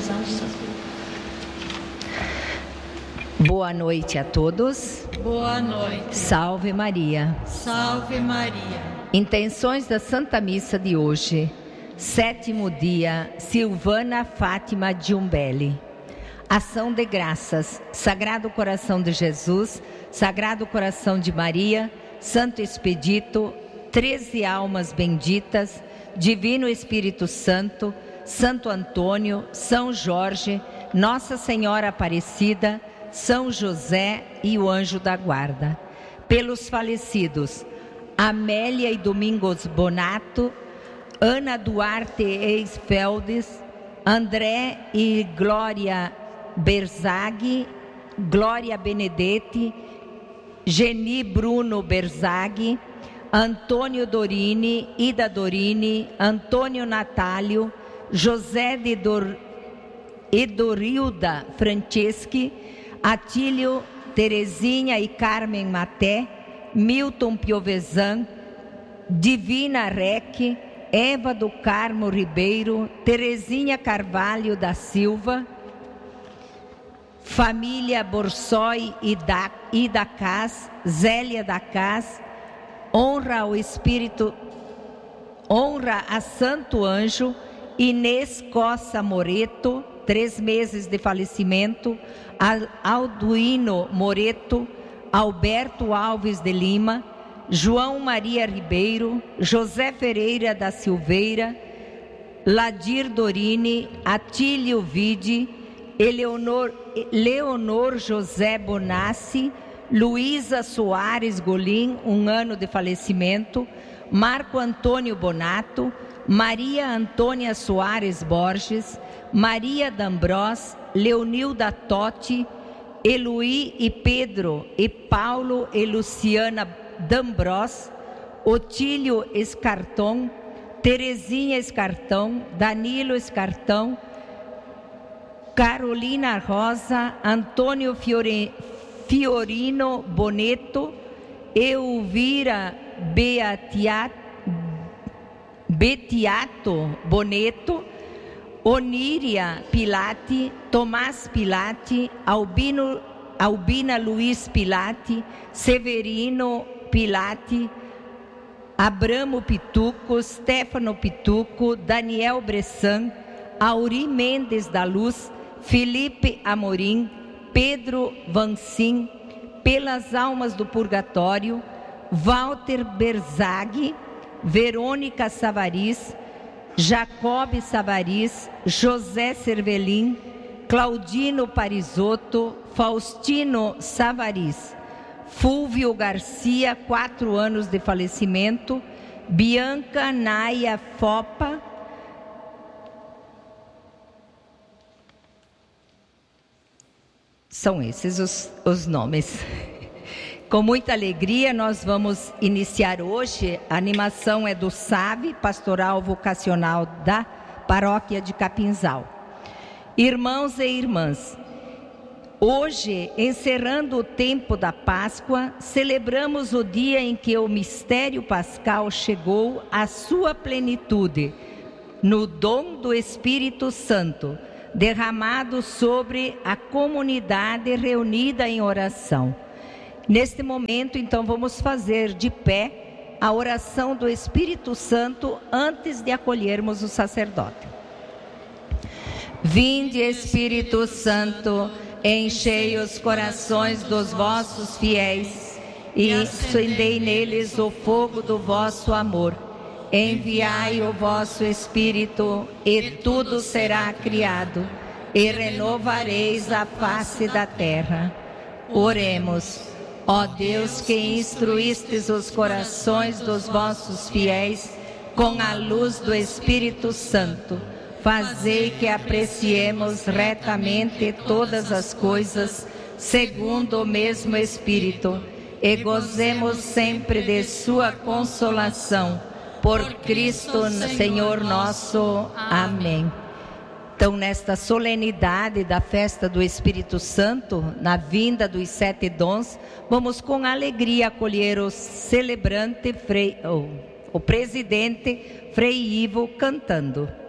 rezar os santos. Boa noite a todos. Boa noite. Salve Maria. Salve Maria. Intenções da Santa Missa de hoje. 7º dia, Silvana Fátima de Umbelli. Ação de graças. Sagrado Coração de Jesus, Sagrado Coração de Maria, Santo Expedito, 13 almas benditas, Divino Espírito Santo, Santo Antônio, São Jorge, Nossa Senhora Aparecida, São José e o Anjo da Guarda. Pelos falecidos, Amélia e Domingos Bonato, Ana Duarte Eisfeldes, André e Glória Berzaghi, Glória Benedetti, Geni Bruno Berzaghi, Antônio Dorini, Ida Dorini, Antônio Natálio, José de Edorilda Franceschi, Atílio, Terezinha e Carmen Maté, Milton Piovesan, Divina Reque, Eva do Carmo Ribeiro, Terezinha Carvalho da Silva, família Borsoi e da Cas, Zélia da Cas, honra ao Espírito, honra a Santo Anjo, Inês Cossa Moreto, 3 meses de falecimento, Alduino Moreto, Alberto Alves de Lima, João Maria Ribeiro, José Ferreira da Silveira, Ladir Dorini, Atílio Vide, Leonor José Bonassi, Luísa Soares Golim, 1 ano de falecimento, Marco Antônio Bonato, Maria Antônia Soares Borges, Maria D'Ambros, Leonilda Totti, Eluí e Pedro e Paulo e Luciana D'Ambros, Otílio Escarton, Terezinha Escartão, Danilo Escartão, Carolina Rosa, Antônio Fiorino Boneto, Elvira Betiato Boneto, Oníria Pilati, Tomás Pilati, Albina Luiz Pilati, Severino Pilati, Abramo Pituco, Stefano Pituco, Daniel Bressan, Auri Mendes da Luz, Felipe Amorim, Pedro Vancin, pelas almas do purgatório, Walter Berzaghi, Verônica Savaris, Jacob Savaris, José Cervelin, Claudino Parisotto, Faustino Savaris, Fúvio Garcia, 4 anos de falecimento, Bianca Naia Fopa, são esses os nomes. Com muita alegria, nós vamos iniciar hoje. A animação é do SAB, Pastoral Vocacional da Paróquia de Capinzal. Irmãos e irmãs, hoje, encerrando o tempo da Páscoa, celebramos o dia em que o mistério pascal chegou à sua plenitude, no dom do Espírito Santo, derramado sobre a comunidade reunida em oração. Neste momento, então, vamos fazer de pé a oração do Espírito Santo antes de acolhermos o sacerdote. Vinde, Espírito Santo, enchei os corações dos vossos fiéis e acendei neles o fogo do vosso amor. Enviai o vosso Espírito e tudo será criado e renovareis a face da terra. Oremos. Ó Deus, que instruístes os corações dos vossos fiéis com a luz do Espírito Santo, fazei que apreciemos retamente todas as coisas, segundo o mesmo Espírito, e gozemos sempre de sua consolação. Por Cristo, Senhor nosso. Amém. Então, nesta solenidade da festa do Espírito Santo, na vinda dos 7 dons, vamos com alegria acolher o celebrante, o presidente Frei Ivo, cantando.